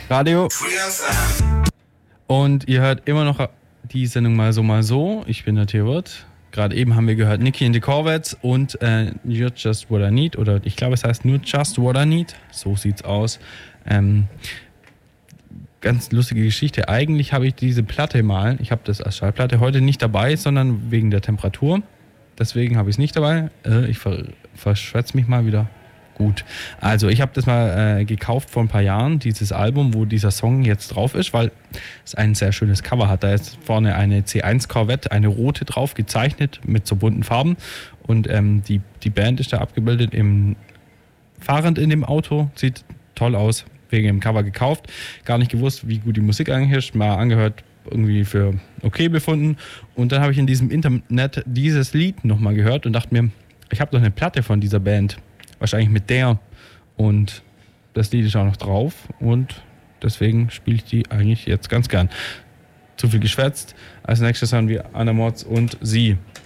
Radio. Und ihr hört immer noch die Sendung Mal so. Ich bin der Theo Wirth. Gerade eben haben wir gehört Nicky and the Corvettes und You're Just What I Need. Oder ich glaube, es heißt nur Just What I Need. So sieht's aus. Ganz lustige Geschichte. Eigentlich habe ich diese Platte mal, ich habe das als Schallplatte heute nicht dabei, sondern wegen der Temperatur. Deswegen habe ich es nicht dabei. Ich verschwätze mich mal wieder. Gut. Also ich habe das mal gekauft vor ein paar Jahren, dieses Album, wo dieser Song jetzt drauf ist, weil es ein sehr schönes Cover hat. Da ist vorne eine C1 Corvette, eine rote drauf, gezeichnet mit so bunten Farben. Und die Band ist da abgebildet fahrend in dem Auto. Sieht toll aus. Wegen dem Cover gekauft. Gar nicht gewusst, wie gut die Musik eigentlich ist. Mal angehört, irgendwie für okay befunden. Und dann habe ich in diesem Internet dieses Lied nochmal gehört und dachte mir, ich habe doch eine Platte von dieser Band. Wahrscheinlich mit der. Und das Lied ist auch noch drauf. Und deswegen spiele ich die eigentlich jetzt ganz gern. Zu viel geschwätzt. Als nächstes haben wir Anna Mods und Sie.